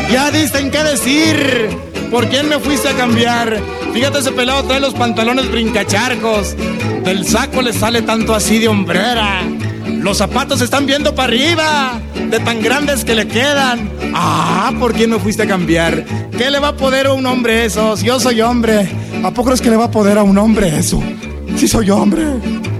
Ya dicen qué decir. ¿Por quién me fuiste a cambiar? Fíjate, ese pelado trae los pantalones brincacharcos. Del saco le sale tanto así de hombrera. Los zapatos se están viendo para arriba, de tan grandes que le quedan. Ah, ¿por quién me fuiste a cambiar? ¿Qué le va a poder a un hombre eso? Si yo soy hombre. ¿A poco crees que le va a poder a un hombre eso? Si soy hombre.